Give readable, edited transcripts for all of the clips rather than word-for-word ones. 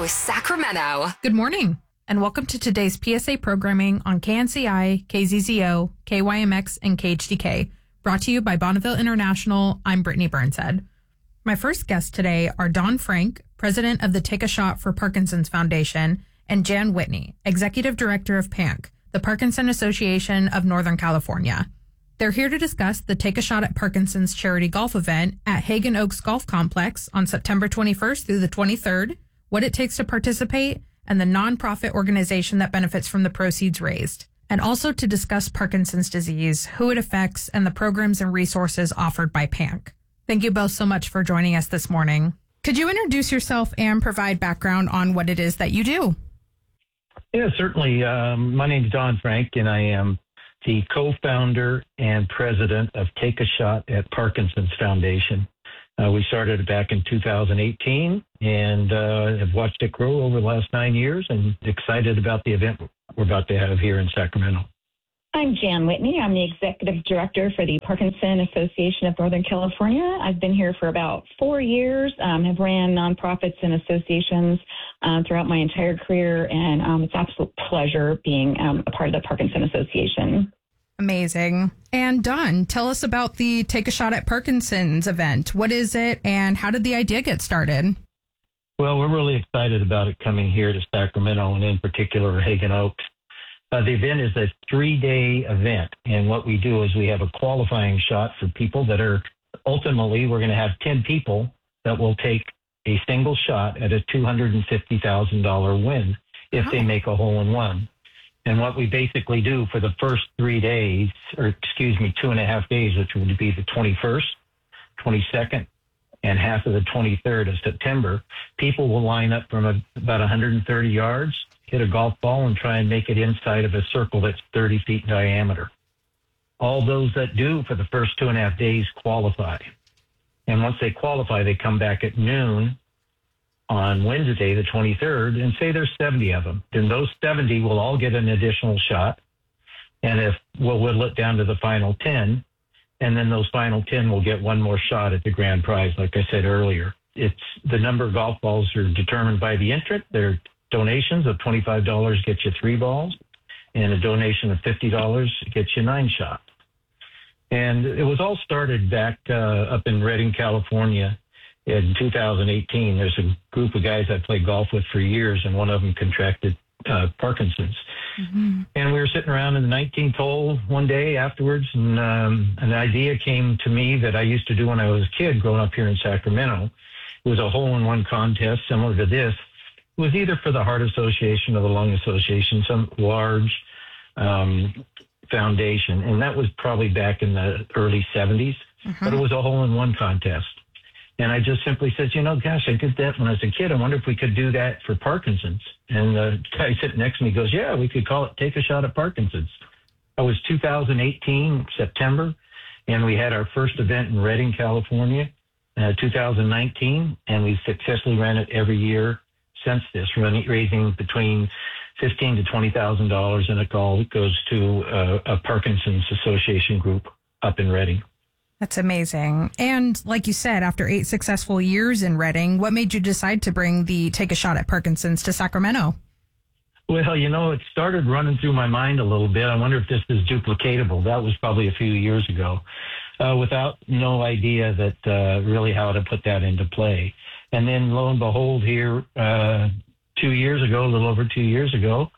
Sacramento. Good morning, and welcome to today's PSA programming on KNCI, KZZO, KYMX, and KHDK, brought to you by Bonneville International. I'm Brittany Burnshead. My first guests today are Don Frank, president of the Take a Shot for Parkinson's Foundation, and Jan Whitney, executive director of PANC, the Parkinson Association of Northern California. They're here to discuss the Take a Shot at Parkinson's charity golf event at Hagen Oaks Golf Complex on September 21st through the 23rd, what it takes to participate, and the nonprofit organization that benefits from the proceeds raised, and also to discuss Parkinson's disease, who it affects, and the programs and resources offered by PANC. Thank you both so much for joining us this morning. Could you introduce yourself and provide background on what it is that you do? Yeah, certainly. My name is Don Frank, and I am the co-founder and president of Take a Shot at Parkinson's Foundation. We started it back in 2018 and have watched it grow over the last 9 years and excited about the event we're about to have here in Sacramento. I'm Jan Whitney. I'm the executive director for the Parkinson Association of Northern California. I've been here for about 4 years, have ran nonprofits and associations throughout my entire career, and it's an absolute pleasure being a part of the Parkinson Association. Amazing. And Don, tell us about the Take a Shot at Parkinson's event. What is it, and how did the idea get started? Well, we're really excited about it coming here to Sacramento, and in particular, Hagen Oaks. The event is a 3-day event, and what we do is we have a qualifying shot for people that are, ultimately, we're going to have 10 people that will take a single shot at a $250,000 win if they make a hole-in-one. And what we basically do for the first 3 days, or 2.5 days, which would be the 21st, 22nd, and half of the 23rd of September, people will line up from about 130 yards, hit a golf ball, and try and make it inside of a circle that's 30 feet in diameter. All those that do for the first 2.5 days qualify. And once they qualify, they come back at noon on Wednesday, the 23rd, and say there's 70 of them. Then those 70 will all get an additional shot. And we'll whittle it down to the final 10. And then those final 10 will get one more shot at the grand prize, like I said earlier. It's the number of golf balls are determined by the entrant. Their donations of $25 gets you 3 balls, and a donation of $50 gets you 9 shots. And it was all started back up in Redding, California in 2018. There's a group of guys I played golf with for years, and one of them contracted Parkinson's. Mm-hmm. And we were sitting around in the 19th hole one day afterwards, and an idea came to me that I used to do when I was a kid growing up here in Sacramento. It was a hole-in-one contest similar to this. It was either for the Heart Association or the Lung Association, some large foundation. And that was probably back in the early 70s. Mm-hmm. But it was a hole-in-one contest. And I just simply said, gosh, I did that when I was a kid. I wonder if we could do that for Parkinson's. And the guy sitting next to me goes, yeah, we could call it Take a Shot at Parkinson's. It was 2018, September, and we had our first event in Redding, California, 2019, and we successfully ran it every year since this, raising between $15,000 to $20,000, and it all goes to a Parkinson's Association group up in Redding. That's amazing. And like you said, after 8 successful years in Redding, what made you decide to bring the Take a Shot at Parkinson's to Sacramento? Well, it started running through my mind a little bit. I wonder if this is duplicatable. That was probably a few years ago, without no idea that really how to put that into play. And then lo and behold, here 2 years ago, a little over 2 years ago,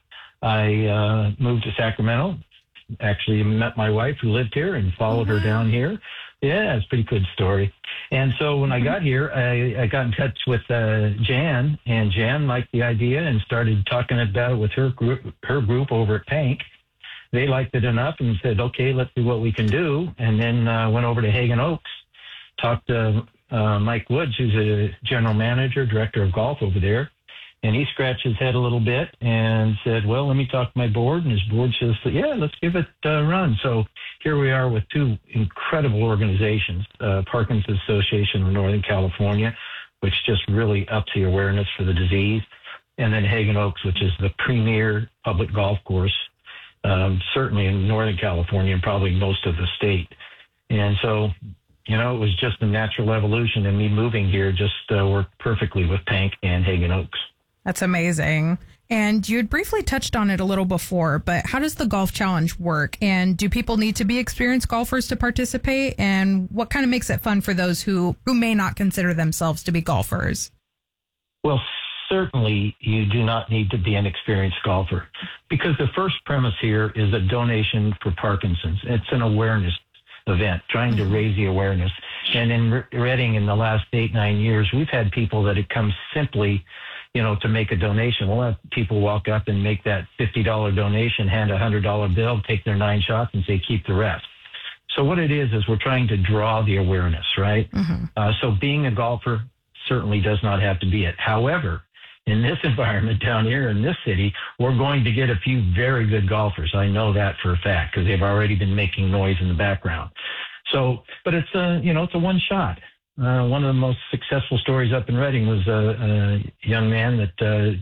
I moved to Sacramento. Actually met my wife who lived here and followed her down here. Yeah, it's a pretty good story. And so when I got here, I got in touch with Jan, and Jan liked the idea and started talking about it with her group over at PANC. They liked it enough and said, okay, let's see what we can do. And then went over to Hagen Oaks, talked to Mike Woods, who's a general manager, director of golf over there. And he scratched his head a little bit and said, well, let me talk to my board. And his board says, yeah, let's give it a run. So here we are with 2 incredible organizations, Parkinson's Association of Northern California, which just really ups the awareness for the disease, and then Hagen Oaks, which is the premier public golf course, certainly in Northern California and probably most of the state. And so, it was just a natural evolution, and me moving here just worked perfectly with PANC and Hagen Oaks. That's amazing. And you had briefly touched on it a little before, but how does the Golf Challenge work? And do people need to be experienced golfers to participate? And what kind of makes it fun for those who may not consider themselves to be golfers? Well, certainly you do not need to be an experienced golfer, because the first premise here is a donation for Parkinson's. It's an awareness event, trying to raise the awareness. And in Reading, in the last 8-9 years, we've had people that have come simply, to make a donation. We'll have people walk up and make that $50 donation, hand a $100 bill, take their 9 shots, and say, keep the rest. So what it is we're trying to draw the awareness, right? Mm-hmm. So being a golfer certainly does not have to be it. However, in this environment down here in this city, we're going to get a few very good golfers. I know that for a fact, because they've already been making noise in the background. So, but it's it's a one shot. One of the most successful stories up in Reading was a young man that,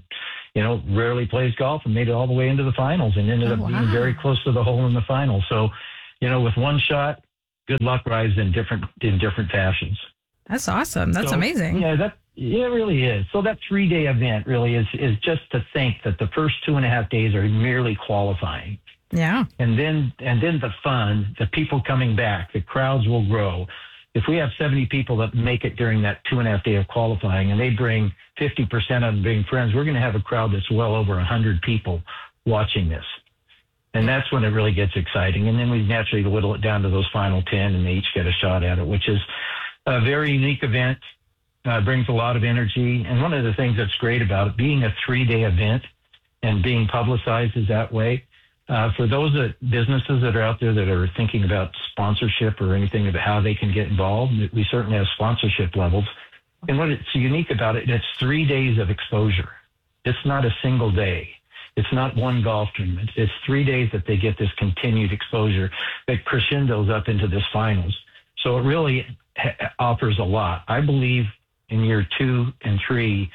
rarely plays golf and made it all the way into the finals and ended up being very close to the hole in the final. So, with one shot, good luck rises in different fashions. That's awesome. That's amazing. Yeah, it really is. So that 3-day event really is just to think that the first 2.5 days are merely qualifying. Yeah. And then the fun, the people coming back, the crowds will grow. If we have 70 people that make it during that 2.5 day of qualifying, and they bring 50% of them being friends, we're going to have a crowd that's well over 100 people watching this. And that's when it really gets exciting. And then we naturally whittle it down to those final 10, and they each get a shot at it, which is a very unique event, brings a lot of energy. And one of the things that's great about it, being a 3-day event and being publicized is that way, for those businesses that are out there that are thinking about sponsorship or anything about how they can get involved, we certainly have sponsorship levels. And what it's unique about it, it's 3 days of exposure. It's not a single day. It's not one golf tournament. It's 3 days that they get this continued exposure that crescendos up into this finals. So it really offers a lot. I believe in year 2 and 3,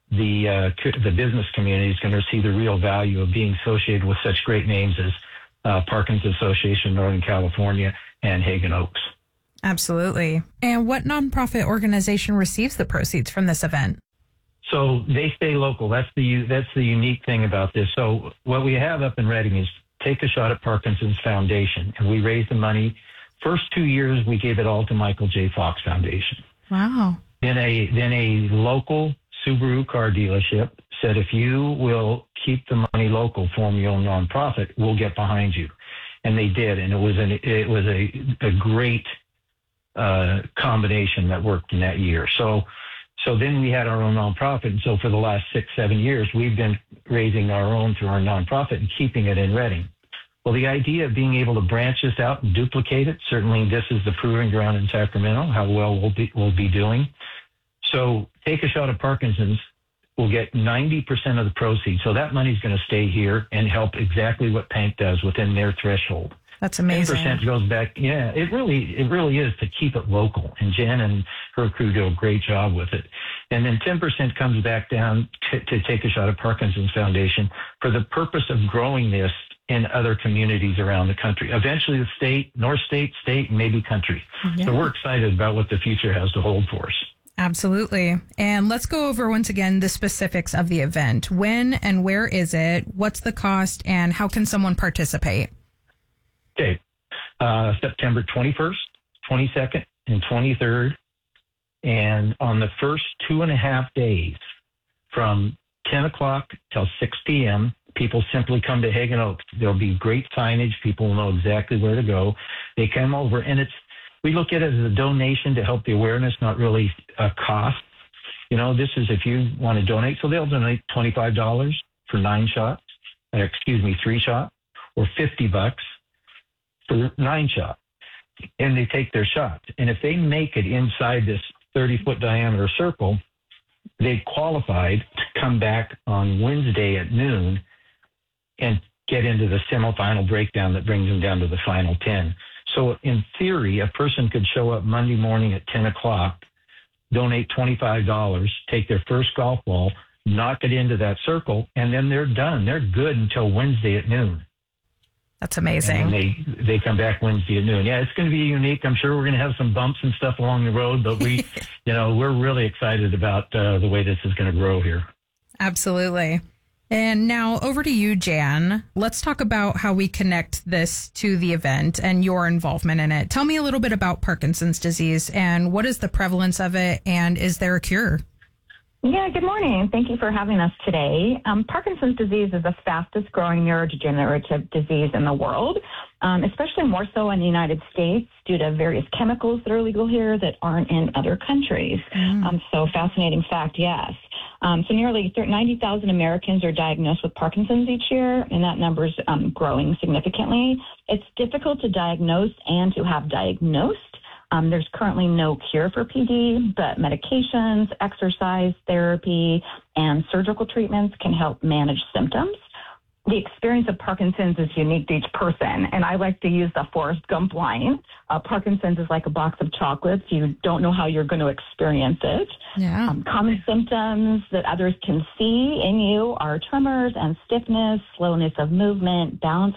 the business community is going to see the real value of being associated with such great names as Parkinson's Association Northern California and Hagen Oaks. Absolutely. And what nonprofit organization receives the proceeds from this event? So they stay local. That's the unique thing about this. So what we have up in Reading is Take a Shot at Parkinson's Foundation, and we raise the money. First 2 years, we gave it all to Michael J. Fox Foundation. Wow. Then a local Subaru car dealership said, if you will keep the money local, form your own nonprofit, we'll get behind you. And they did. And it was a great combination that worked in that year. So then we had our own nonprofit. And so for the last 6-7 years, we've been raising our own through our nonprofit and keeping it in Reading. Well, the idea of being able to branch this out and duplicate it, certainly this is the proving ground in Sacramento, how well we'll be doing. So Take a Shot at Parkinson's will get 90% of the proceeds. So that money's going to stay here and help exactly what PANC does within their threshold. That's amazing. 10% goes back. Yeah, it really is to keep it local. And Jen and her crew do a great job with it. And then 10% comes back down to Take a Shot at Parkinson's Foundation for the purpose of growing this in other communities around the country. Eventually the state, North State, and maybe country. Yeah. So we're excited about what the future has to hold for us. Absolutely. And let's go over once again the specifics of the event. When and where is it? What's the cost? And how can someone participate? Okay. September 21st, 22nd, and 23rd. And on the first 2.5 days, from 10 o'clock till 6 p.m., people simply come to Hagen Oaks. There'll be great signage. People will know exactly where to go. They come over, and we look at it as a donation to help the awareness, not really a cost. This is if you want to donate. So they'll donate $25 for 3 shots, or $50 for 9 shots. And they take their shots. And if they make it inside this 30-foot diameter circle, they qualified to come back on Wednesday at noon and get into the semifinal breakdown that brings them down to the final 10. So in theory, a person could show up Monday morning at 10 o'clock, donate $25, take their first golf ball, knock it into that circle, and then they're done. They're good until Wednesday at noon. That's amazing. And they come back Wednesday at noon. Yeah, it's going to be unique. I'm sure we're going to have some bumps and stuff along the road, but we're really excited about the way this is going to grow here. Absolutely. And now over to you, Jan. Let's talk about how we connect this to the event and your involvement in it. Tell me a little bit about Parkinson's disease and what is the prevalence of it, and is there a cure? Yeah, good morning. Thank you for having us today. Parkinson's disease is the fastest growing neurodegenerative disease in the world, especially more so in the United States due to various chemicals that are legal here that aren't in other countries. So fascinating fact, yes. So nearly 90,000 Americans are diagnosed with Parkinson's each year, and that number is growing significantly. It's difficult to diagnose and to have diagnosed. There's currently no cure for PD, but medications, exercise therapy, and surgical treatments can help manage symptoms. The experience of Parkinson's is unique to each person, and I like to use the Forrest Gump line. Parkinson's is like a box of chocolates. You don't know how you're going to experience it. Yeah. Common symptoms that others can see in you are tremors and stiffness, slowness of movement, balance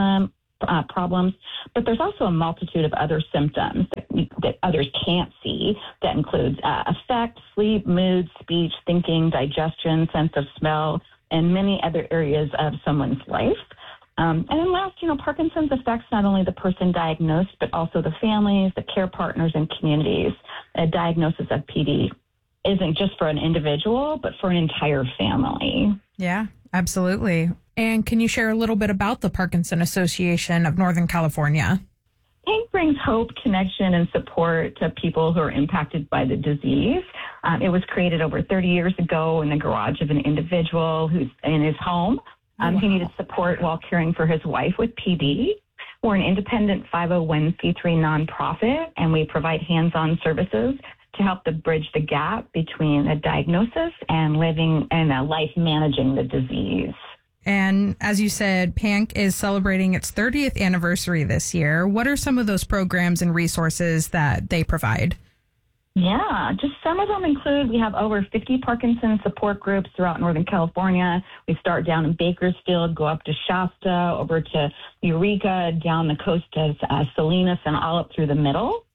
problems, but there's also a multitude of other symptoms that others can't see. That includes affect, sleep, mood, speech, thinking, digestion, sense of smell, and many other areas of someone's life. And then last, Parkinson's affects not only the person diagnosed, but also the families, the care partners, and communities. A diagnosis of PD isn't just for an individual, but for an entire family. Yeah, absolutely. And can you share a little bit about the Parkinson Association of Northern California? PANC brings hope, connection, and support to people who are impacted by the disease. It was created over 30 years ago in the garage of an individual who's in his home. He needed support while caring for his wife with PD. We're an independent 501c3 nonprofit, and we provide hands-on services to help bridge the gap between a diagnosis and living and a life managing the disease. And as you said, PANC is celebrating its 30th anniversary this year. What are some of those programs and resources that they provide? Yeah, just some of them include, we have over 50 Parkinson's support groups throughout Northern California. We start down in Bakersfield, go up to Shasta, over to Eureka, down the coast to Salinas, and all up through the middle.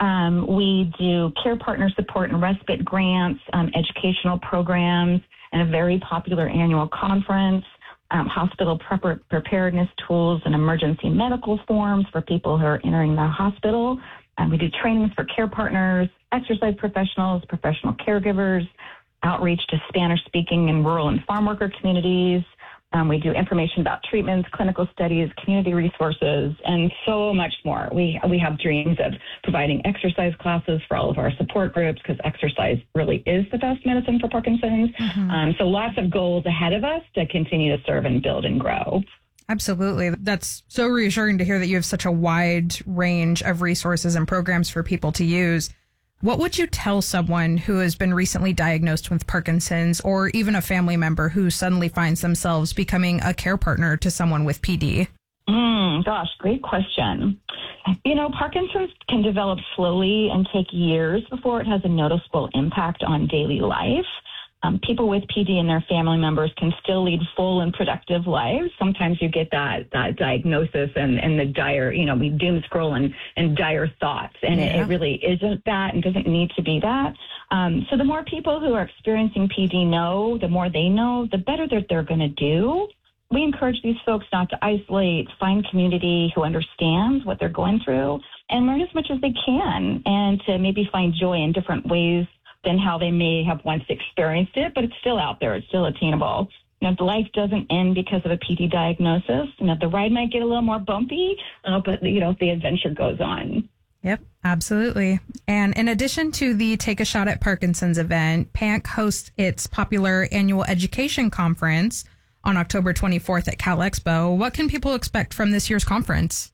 We do care partner support and respite grants, educational programs, and a very popular annual conference. Hospital preparedness tools and emergency medical forms for people who are entering the hospital. We do trainings for care partners, exercise professionals, professional caregivers, outreach to Spanish-speaking and rural and farm worker communities. We do information about treatments, clinical studies, community resources, and so much more. We have dreams of providing exercise classes for all of our support groups because exercise really is the best medicine for Parkinson's. So lots of goals ahead of us to continue to serve and build and grow. Absolutely. That's so reassuring to hear that you have such a wide range of resources and programs for people to use. What would you tell someone who has been recently diagnosed with Parkinson's, or even a family member who suddenly finds themselves becoming a care partner to someone with PD? Gosh, great question. Parkinson's can develop slowly and take years before it has a noticeable impact on daily life. People with PD and their family members can still lead full and productive lives. Sometimes you get that diagnosis and the dire, we doom scroll and dire thoughts. And it really isn't that and doesn't need to be that. So the more people who are experiencing PD know, the more they know, the better that they're going to do. We encourage these folks not to isolate, find community who understands what they're going through, and learn as much as they can, and to maybe find joy in different ways than how they may have once experienced it, but it's still out there. It's still attainable. The life doesn't end because of a PD diagnosis. The ride might get a little more bumpy, but, the adventure goes on. Yep, absolutely. And in addition to the Take a Shot at Parkinson's event, PANC hosts its popular annual education conference on October 24th at Cal Expo. What can people expect from this year's conference?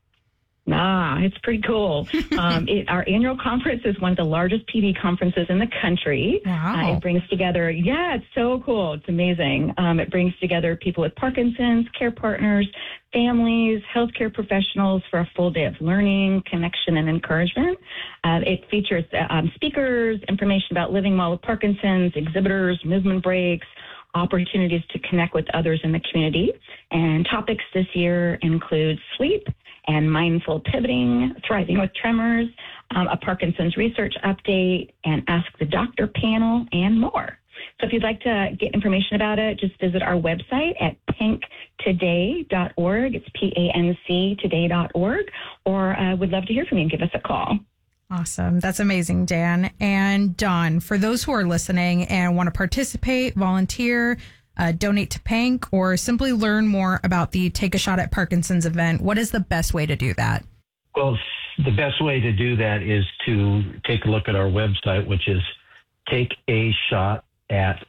It's pretty cool. Our annual conference is one of the largest PD conferences in the country. Wow. It brings together, it's so cool. It's amazing. It brings together people with Parkinson's, care partners, families, healthcare professionals for a full day of learning, connection, and encouragement. It features speakers, information about living well with Parkinson's, exhibitors, movement breaks, opportunities to connect with others in the community. And topics this year include sleep and mindful pivoting, thriving with tremors, a Parkinson's research update, and Ask the Doctor panel, and more. So if you'd like to get information about it, just visit our website at panctoday.org. It's PANC today.org, or would love to hear from you and give us a call. Awesome. That's amazing, Jan. And Dawn, for those who are listening and want to participate, volunteer, donate to PANC, or simply learn more about the Take a Shot at Parkinson's event, what is the best way to do that? Well, the best way to do that is to take a look at our website, which is take a shot at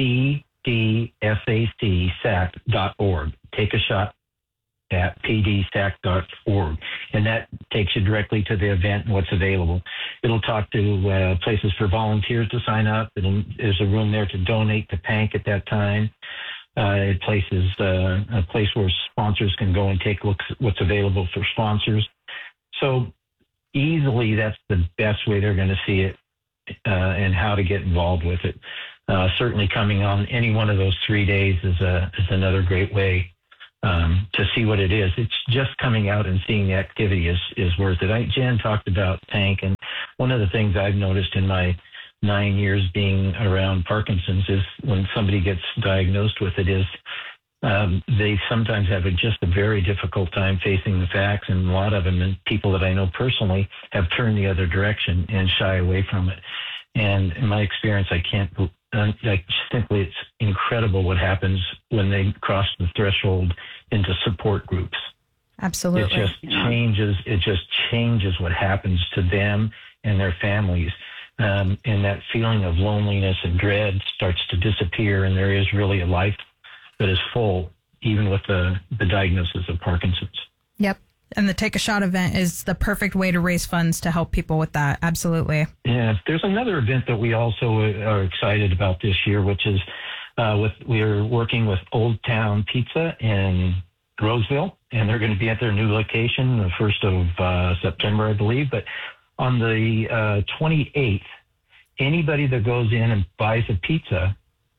pdsac.org. Take a shot at pdsac.org. And that takes you directly to the event and what's available. It'll talk to places for volunteers to sign up. There's a room there to donate to PANC at that time. A place where sponsors can go and take looks at what's available for sponsors. So easily, that's the best way they're going to see it and how to get involved with it. Certainly coming on any one of those 3 days is another great way to see what it is. It's just coming out and seeing the activity is worth it. Jan talked about PANC, and one of the things I've noticed in my 9 years being around Parkinson's is when somebody gets diagnosed with it is they sometimes have just a very difficult time facing the facts, and a lot of them, and people that I know personally, have turned the other direction and shy away from it. And in my experience, it's incredible what happens when they cross the threshold into support groups. Absolutely. It just changes what happens to them and their families. And that feeling of loneliness and dread starts to disappear, and there is really a life that is full, even with the diagnosis of Parkinson's. Yep. And the Take a Shot event is the perfect way to raise funds to help people with that. Absolutely. Yeah. There's another event that we also are excited about this year, which is we're working with Old Town Pizza in Roseville, and they're going to be at their new location the 1st of September, I believe. But on the 28th, anybody that goes in and buys a pizza,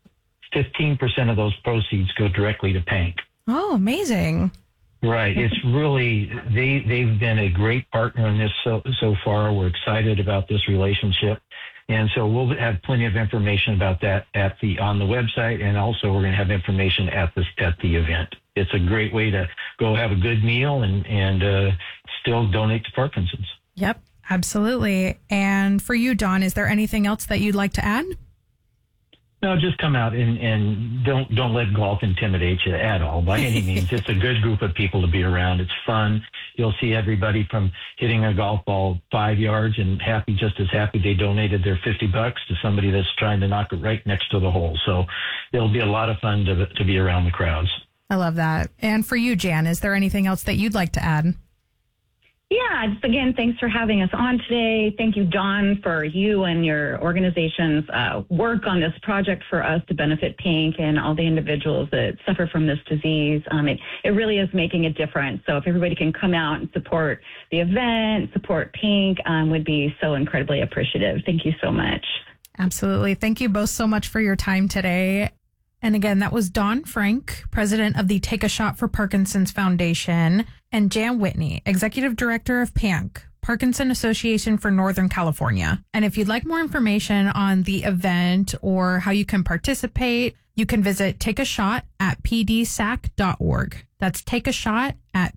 15% of those proceeds go directly to PANC. Oh, amazing. Right. It's really, they've been a great partner in this so far. We're excited about this relationship. And so we'll have plenty of information about that on the website. And also we're going to have information at the event. It's a great way to go have a good meal and still donate to Parkinson's. Yep, absolutely. And for you, Dawn, is there anything else that you'd like to add? No, just come out and don't let golf intimidate you at all by any means. It's a good group of people to be around. It's fun. You'll see everybody from hitting a golf ball 5 yards and just as happy they donated their $50 to somebody that's trying to knock it right next to the hole. So it'll be a lot of fun to be around the crowds. I love that. And for you, Jan, is there anything else that you'd like to add? Yeah, just again, thanks for having us on today. Thank you, Dawn, for you and your organization's work on this project for us to benefit PANC and all the individuals that suffer from this disease. It really is making a difference. So if everybody can come out and support the event, support PANC, would be so incredibly appreciative. Thank you so much. Absolutely. Thank you both so much for your time today. And again, that was Dawn Frank, president of the Take a Shot for Parkinson's Foundation, and Jan Whitney, executive director of PANC, Parkinson Association for Northern California. And if you'd like more information on the event or how you can participate, you can visit Take a Shot at pdsac.org. That's Take a Shot at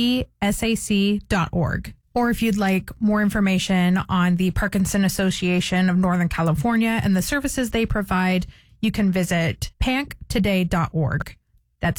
pdsac.org. Or if you'd like more information on the Parkinson Association of Northern California and the services they provide, you can visit panctoday.org. That's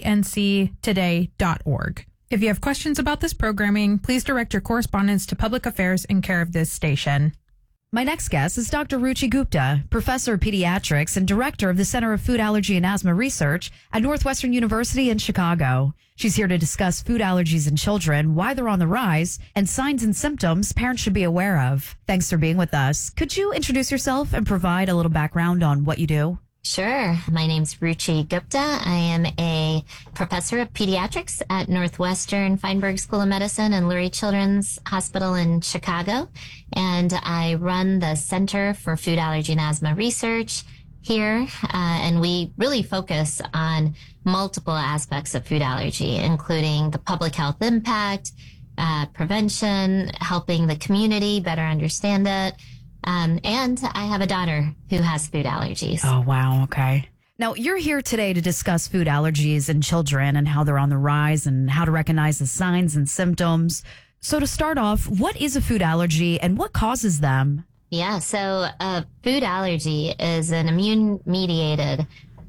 panctoday.org. If you have questions about this programming, please direct your correspondence to Public Affairs in care of this station. My next guest is Dr. Ruchi Gupta, professor of pediatrics and director of the Center of Food Allergy and Asthma Research at Northwestern University in Chicago. She's here to discuss food allergies in children, why they're on the rise, and signs and symptoms parents should be aware of. Thanks for being with us. Could you introduce yourself and provide a little background on what you do? Sure. My name's Ruchi Gupta. I am a professor of pediatrics at Northwestern Feinberg School of Medicine and Lurie Children's Hospital in Chicago. And I run the Center for Food Allergy and Asthma Research here. And we really focus on multiple aspects of food allergy, including the public health impact, prevention, helping the community better understand it, And I have a daughter who has food allergies. Oh, wow. Okay. Now, you're here today to discuss food allergies in children and how they're on the rise and how to recognize the signs and symptoms. So to start off, what is a food allergy and what causes them? Yeah, so food allergy is an immune-mediated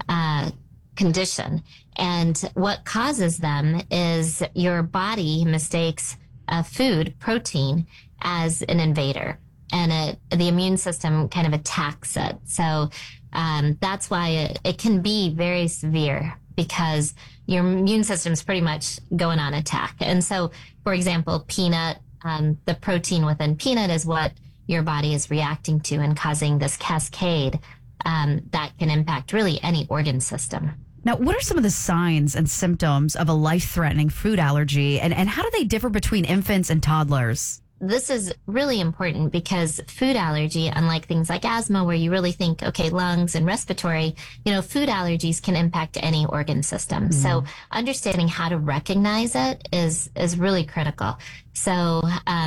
condition. And what causes them is your body mistakes food, protein, as an invader. And the immune system kind of attacks it. So that's why it can be very severe because your immune system is pretty much going on attack. And so, for example, peanut, the protein within peanut is what your body is reacting to and causing this cascade that can impact really any organ system. Now, what are some of the signs and symptoms of a life-threatening food allergy, and how do they differ between infants and toddlers? This is really important because food allergy, unlike things like asthma, where you really think, okay, lungs and respiratory, food allergies can impact any organ system. Mm-hmm. So understanding how to recognize it is really critical. So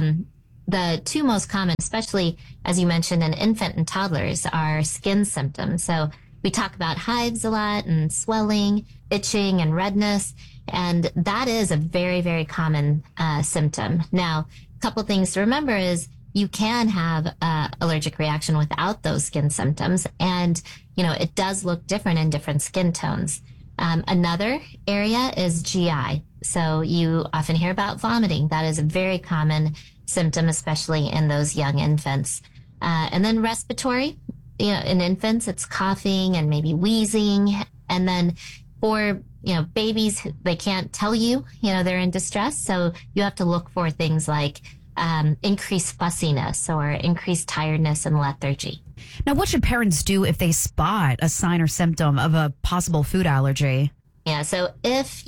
the two most common, especially as you mentioned in infant and toddlers, are skin symptoms. So we talk about hives a lot and swelling, itching, and redness, and that is a very, very common symptom. Now, couple things to remember is you can have allergic reaction without those skin symptoms, and it does look different in different skin tones. Another area is GI. So you often hear about vomiting. That is a very common symptom, especially in those young infants. And then respiratory, in infants, it's coughing and maybe wheezing. And then for babies, they can't tell you, they're in distress. So you have to look for things like increased fussiness or increased tiredness and lethargy. Now, what should parents do if they spot a sign or symptom of a possible food allergy? Yeah, so if,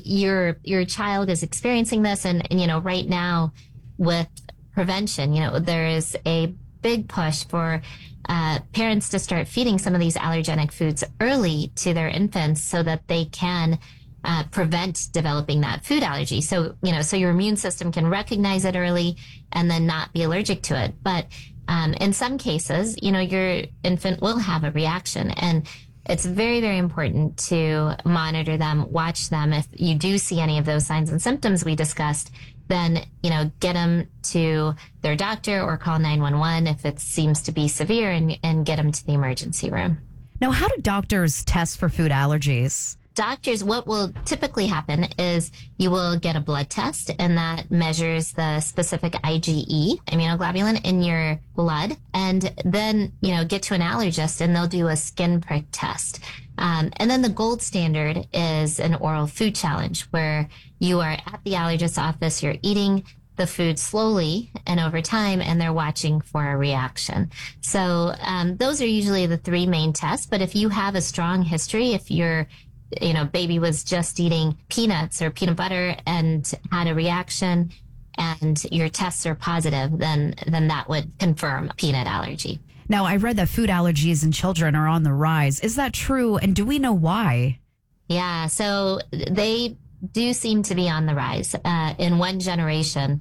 your child is experiencing this and right now with prevention, there is a big push for parents to start feeding some of these allergenic foods early to their infants so that they can prevent developing that food allergy. So, so your immune system can recognize it early and then not be allergic to it. But in some cases, your infant will have a reaction, and it's very, very important to monitor them, watch them. If you do see any of those signs and symptoms we discussed, then, get them to their doctor or call 911 if it seems to be severe and get them to the emergency room. Now, how do doctors test for food allergies? Doctors, what will typically happen is you will get a blood test, and that measures the specific IgE, immunoglobulin, in your blood, and then, get to an allergist and they'll do a skin prick test. And then the gold standard is an oral food challenge where you are at the allergist's office, you're eating the food slowly and over time, and they're watching for a reaction. So those are usually the three main tests. But if you have a strong history, if you're baby was just eating peanuts or peanut butter and had a reaction and your tests are positive, then that would confirm peanut allergy. Now, I read that food allergies in children are on the rise. Is that true? And do we know why? Yeah, so they do seem to be on the rise. In one generation,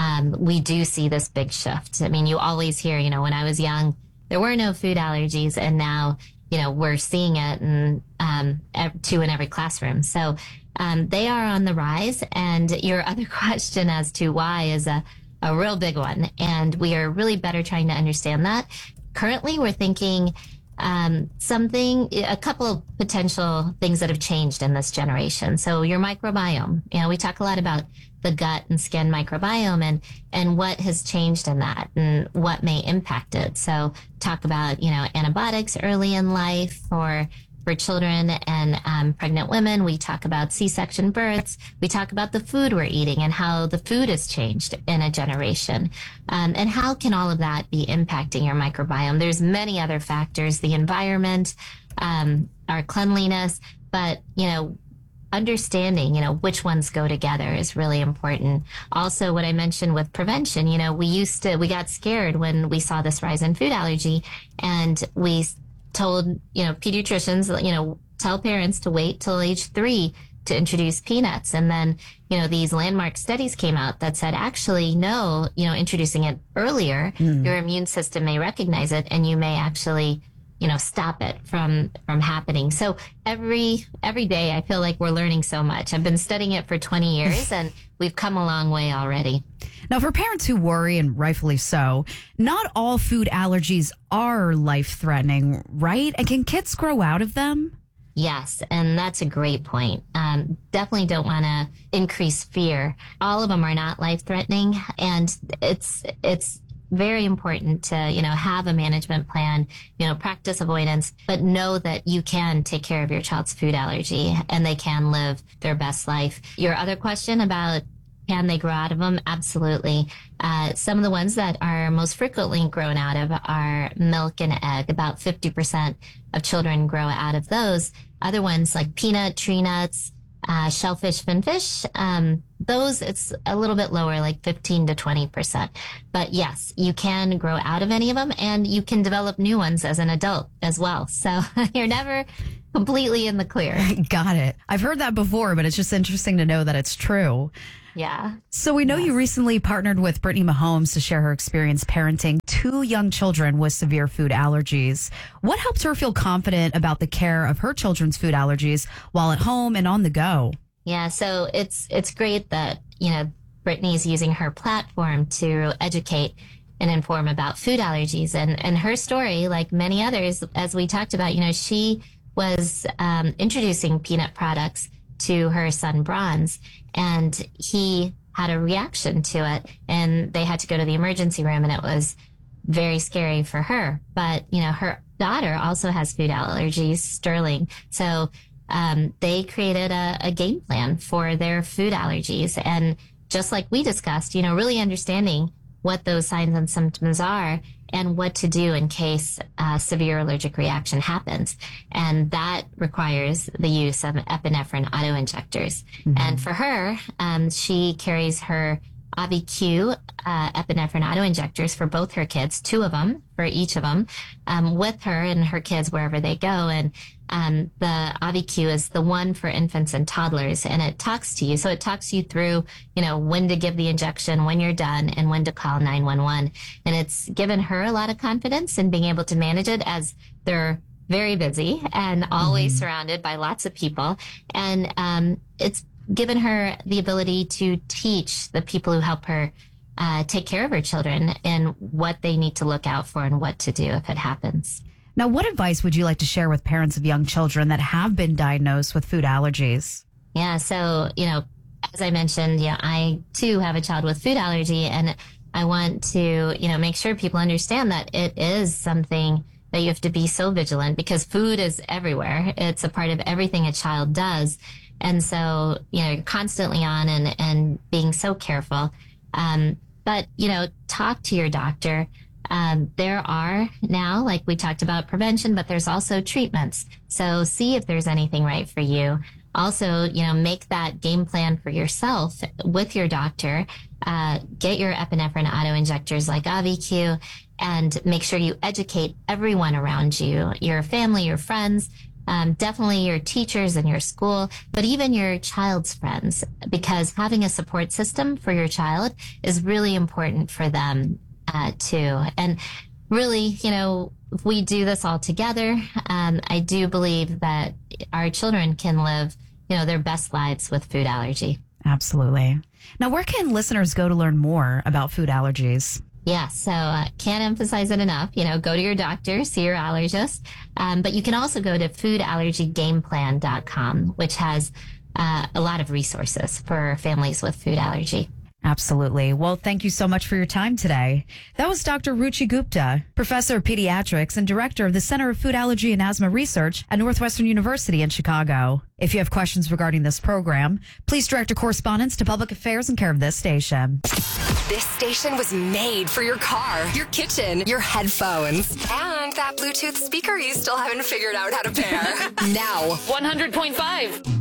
we do see this big shift. You always hear, when I was young, there were no food allergies, and now we're seeing it in two in every classroom. So they are on the rise. And your other question as to why is a real big one. And we are really better trying to understand that. Currently, we're thinking a couple of potential things that have changed in this generation. So your microbiome, we talk a lot about the gut and skin microbiome and what has changed in that and what may impact it. So talk about, antibiotics early in life for children and pregnant women. We talk about C-section births. We talk about the food we're eating and how the food has changed in a generation. And how can all of that be impacting your microbiome? There's many other factors, the environment, our cleanliness, but, understanding, which ones go together is really important. Also, what I mentioned with prevention, we got scared when we saw this rise in food allergy, and we told, pediatricians, tell parents to wait till age 3 to introduce peanuts. And then, these landmark studies came out that said, actually, no, introducing it earlier, your immune system may recognize it and you may actually, stop it from happening. So every day I feel like we're learning so much. I've been studying it for 20 years and we've come a long way already. Now, for parents who worry, and rightfully so, not all food allergies are life-threatening, right? And can kids grow out of them? Yes, and that's a great point. Definitely don't want to increase fear. All of them are not life-threatening, and it's very important to, have a management plan, practice avoidance, but know that you can take care of your child's food allergy and they can live their best life. Your other question about can they grow out of them? Absolutely. Some of the ones that are most frequently grown out of are milk and egg. About 50% of children grow out of those. Other ones like peanut, tree nuts, shellfish, finfish, those it's a little bit lower, like 15 to 20%. But yes, you can grow out of any of them and you can develop new ones as an adult as well. So you're never completely in the clear. Got it. I've heard that before, but it's just interesting to know that it's true. Yeah. So we know you recently partnered with Brittany Mahomes to share her experience parenting 2 young children with severe food allergies. What helped her feel confident about the care of her children's food allergies while at home and on the go? Yeah, so it's great that, Brittany's using her platform to educate and inform about food allergies. And her story, like many others, as we talked about, she was introducing peanut products to her son Bronze, and he had a reaction to it, and they had to go to the emergency room, and it was very scary for her. But, her daughter also has food allergies, Sterling. So they created a game plan for their food allergies. And just like we discussed, really understanding what those signs and symptoms are and what to do in case a severe allergic reaction happens. And that requires the use of epinephrine autoinjectors. And for her, she carries her AviQ epinephrine autoinjectors for both her kids, 2 of them for each of them, with her and her kids wherever they go. And the AviQ is the one for infants and toddlers, and it talks to you. So it talks you through, when to give the injection, when you're done, and when to call 911. And it's given her a lot of confidence in being able to manage it as they're very busy and always surrounded by lots of people. And it's given her the ability to teach the people who help her take care of her children and what they need to look out for and what to do if it happens. Now, what advice would you like to share with parents of young children that have been diagnosed with food allergies? Yeah, so, as I mentioned, I too have a child with food allergy, and I want to, make sure people understand that it is something that you have to be so vigilant, because food is everywhere. It's a part of everything a child does. And so, you're constantly on and being so careful. But, talk to your doctor. There are now, like we talked about, prevention, but there's also treatments. So see if there's anything right for you. Also, make that game plan for yourself with your doctor. Get your epinephrine autoinjectors like AviQ, and make sure you educate everyone around you, your family, your friends, definitely your teachers in your school, but even your child's friends, because having a support system for your child is really important for them too. And really, if we do this all together, I do believe that our children can live, their best lives with food allergy. Absolutely. Now, where can listeners go to learn more about food allergies? Yeah, so can't emphasize it enough. Go to your doctor, see your allergist. But you can also go to foodallergygameplan.com, which has a lot of resources for families with food allergy. Absolutely. Well, thank you so much for your time today. That was Dr. Ruchi Gupta, professor of pediatrics and director of the Center of Food Allergy and Asthma Research at Northwestern University in Chicago. If you have questions regarding this program, please direct a correspondence to Public Affairs in care of this station. This station was made for your car, your kitchen, your headphones, and that Bluetooth speaker you still haven't figured out how to pair. Now, 100.5.